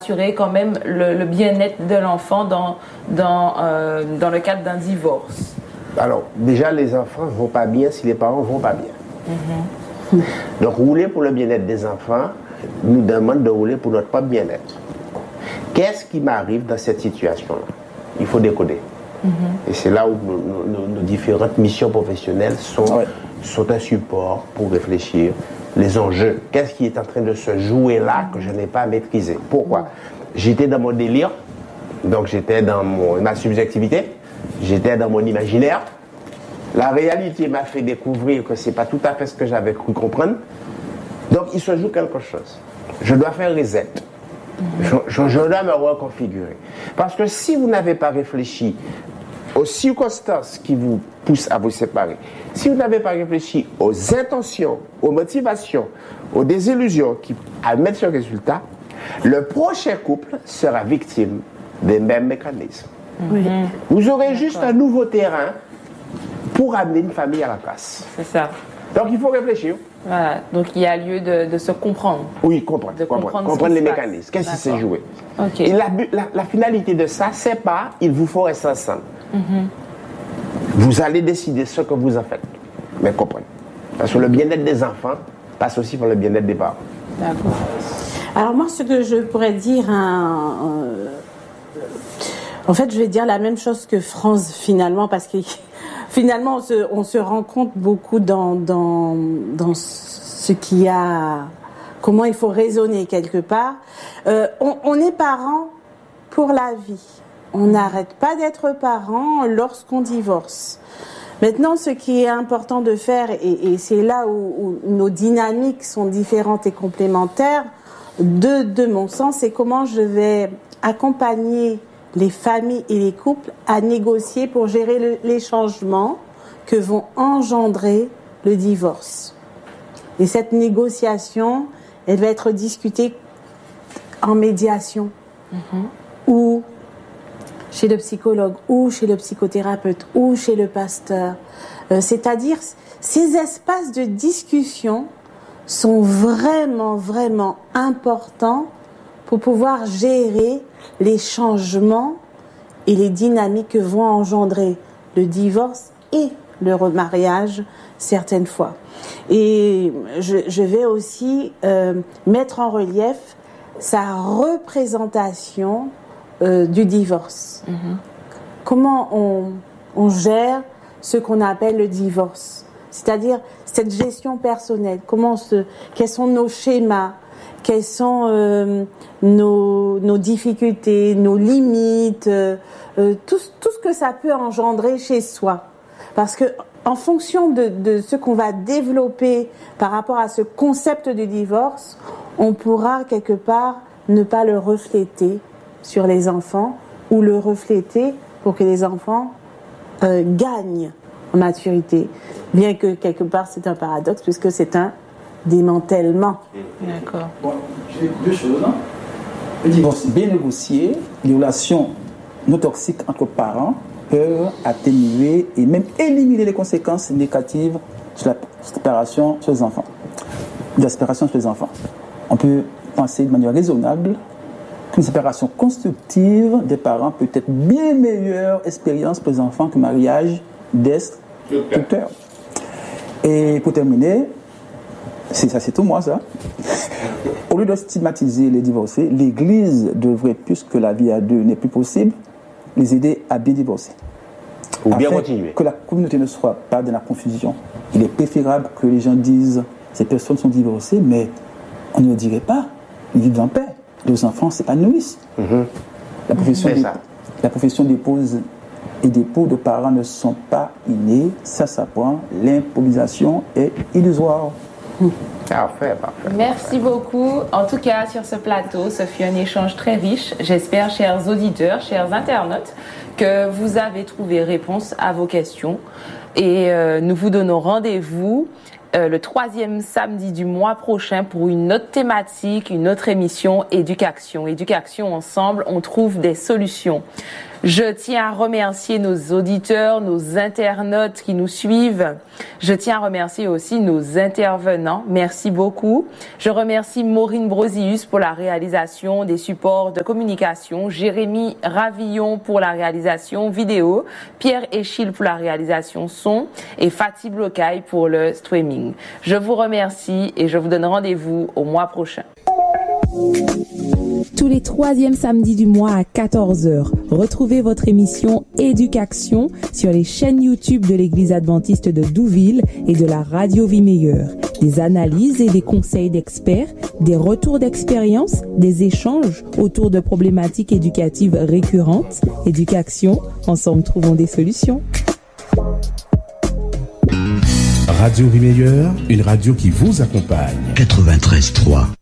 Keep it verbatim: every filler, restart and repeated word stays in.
assurer quand même le, le bien-être de l'enfant dans, dans, euh, dans le cadre d'un divorce? Alors, déjà, les enfants ne vont pas bien si les parents ne vont pas bien. Mm-hmm. Donc, rouler pour le bien-être des enfants nous demande de rouler pour notre propre bien-être. Qu'est-ce qui m'arrive dans cette situation-là? Il faut décoder. Mm-hmm. Et c'est là où nos, nos, nos différentes missions professionnelles sont, ouais. sont un support pour réfléchir les enjeux. Qu'est-ce qui est en train de se jouer là que je n'ai pas maîtrisé? Pourquoi? J'étais dans mon délire, donc j'étais dans mon, ma subjectivité, j'étais dans mon imaginaire. La réalité m'a fait découvrir que ce n'est pas tout à fait ce que j'avais cru comprendre. Donc il se joue quelque chose. Je dois faire reset. Je, je, je dois me reconfigurer. Parce que si vous n'avez pas réfléchi aux circonstances qui vous poussent à vous séparer, si vous n'avez pas réfléchi aux intentions, aux motivations, aux désillusions qui amènent ce résultat, le prochain couple sera victime des mêmes mécanismes. Oui. Vous aurez D'accord. juste un nouveau terrain pour amener une famille à la place. C'est ça. Donc il faut réfléchir. Voilà. Donc il y a lieu de, de se comprendre. Oui, comprendre. De comprendre, comprendre, comprendre les mécanismes. Qu'est-ce qui s'est joué? Okay. Et la, la, la finalité de ça, c'est pas il vous faut rester ensemble. Mm-hmm. Vous allez décider ce que vous en faites. Mais comprenez. Parce que le bien-être des enfants passe aussi par le bien-être des parents. D'accord. Alors moi, ce que je pourrais dire, hein, euh, en fait, je vais dire la même chose que France finalement, parce que finalement, on se, on se rend compte beaucoup dans, dans, dans ce qu'il y a, comment il faut raisonner quelque part. Euh, on, on est parents pour la vie. On n'arrête pas d'être parents lorsqu'on divorce. Maintenant, ce qui est important de faire, et, et c'est là où, où nos dynamiques sont différentes et complémentaires, de, de mon sens, c'est comment je vais accompagner les familles et les couples à négocier pour gérer le, les changements que vont engendrer le divorce. Et cette négociation, elle va être discutée en médiation, mm-hmm. ou chez le psychologue, ou chez le psychothérapeute, ou chez le pasteur. Euh, c'est-à-dire, ces espaces de discussion sont vraiment, vraiment importants pour pouvoir gérer les changements et les dynamiques que vont engendrer le divorce et le remariage certaines fois. Et je, je vais aussi euh, mettre en relief sa représentation euh, du divorce. Mm-hmm. Comment on, on gère ce qu'on appelle le divorce, c'est-à-dire cette gestion personnelle. Comment se, quels sont nos schémas, quelles sont euh, nos, nos difficultés, nos limites, euh, euh, tout, tout ce que ça peut engendrer chez soi. Parce que en fonction de, de ce qu'on va développer par rapport à ce concept du divorce, on pourra quelque part ne pas le refléter sur les enfants ou le refléter pour que les enfants euh, gagnent en maturité. Bien que quelque part c'est un paradoxe puisque c'est un démantèlement. D'accord. Bon, j'ai deux choses. Hein. Le divorce bien négocié, les relations non toxiques entre parents peuvent atténuer et même éliminer les conséquences négatives de la séparation sur les enfants. De la séparation sur les enfants. On peut penser de manière raisonnable qu'une séparation constructive des parents peut être bien meilleure expérience pour les enfants que le mariage destructeur. Et pour terminer, c'est ça, c'est tout moi ça. Au lieu de stigmatiser les divorcés, l'Église devrait, puisque la vie à deux n'est plus possible, les aider à bien divorcer. Ou bien continuer. Que la communauté ne soit pas dans la confusion. Il est préférable que les gens disent ces personnes sont divorcées, mais on ne le dirait pas. Ils vivent en paix. Les enfants s'épanouissent. Mm-hmm. La profession c'est des, ça. La profession d'épouse et d'époux de parents ne sont pas innés. Ça s'apprend. L'improvisation est illusoire. Parfait, parfait. Merci beaucoup. En tout cas, sur ce plateau, ce fut un échange très riche. J'espère, chers auditeurs, chers internautes, que vous avez trouvé réponse à vos questions. Et euh, nous vous donnons rendez-vous euh, le troisième samedi du mois prochain pour une autre thématique, une autre émission, Éducation. Éducation ensemble, on trouve des solutions. Je tiens à remercier nos auditeurs, nos internautes qui nous suivent. Je tiens à remercier aussi nos intervenants. Merci beaucoup. Je remercie Maureen Brosius pour la réalisation des supports de communication, Jérémy Ravillon pour la réalisation vidéo, Pierre Échille pour la réalisation son et Fatih Blocaille pour le streaming. Je vous remercie et je vous donne rendez-vous au mois prochain. Tous les troisièmes samedis du mois à quatorze heures, retrouvez votre émission Éducation sur les chaînes YouTube de l'Église adventiste de Douville et de la Radio Vie Meilleure. Des analyses et des conseils d'experts, des retours d'expérience, des échanges autour de problématiques éducatives récurrentes. Éducation, ensemble trouvons des solutions. Radio Vie Meilleure, une radio qui vous accompagne. quatre-vingt-treize trois